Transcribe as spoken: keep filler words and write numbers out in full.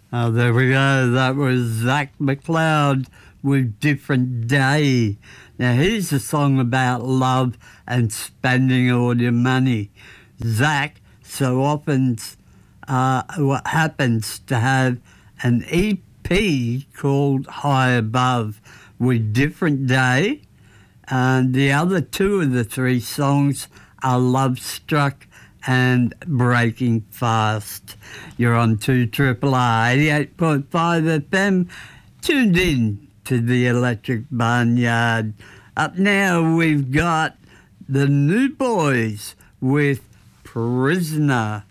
Oh, there we go. That was Zach McLeod with Different Day. Now, here's a song about love and spending all your money. Zach so often uh, what happens to have an E P called High Above with Different Day. And the other two of the three songs are Love Struck and Breaking Fast. You're on two Triple R eighty-eight point five F M, tuned in to the Electric Barnyard. Up now we've got the New Boys with Prisoner.